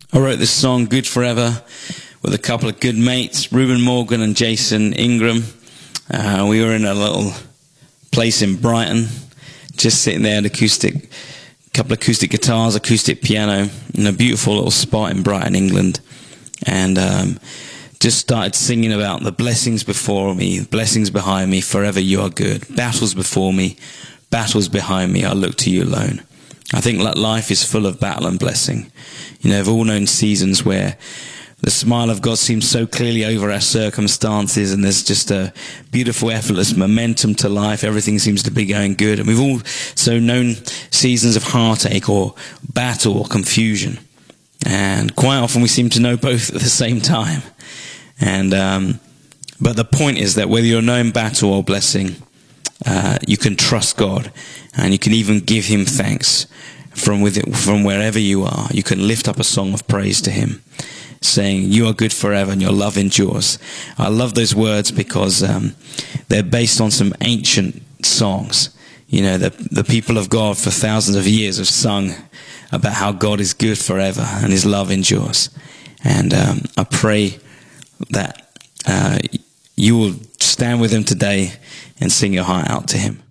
I wrote this song, Good Forever, with a couple of good mates, Reuben Morgan and Jason Ingram. We were in a little place in Brighton, just sitting there, couple of acoustic guitars, acoustic piano, in a beautiful little spot in Brighton, England. And just started singing about the blessings before me, blessings behind me, forever you are good. Battles before me, battles behind me, I look to you alone. I think that life is full of battle and blessing. You know, we've all known seasons where the smile of God seems so clearly over our circumstances, and there's just a beautiful, effortless momentum to life. Everything seems to be going good. And we've also known seasons of heartache or battle or confusion. And quite often we seem to know both at the same time. And but the point is that whether you're knowing battle or blessing, you can trust God, and you can even give him thanks from wherever you are. You can lift up a song of praise to him, saying, you are good forever and your love endures. I love those words because they're based on some ancient songs. You know, the people of God for thousands of years have sung about how God is good forever and his love endures. And I pray that you will stand with him today and sing your heart out to him.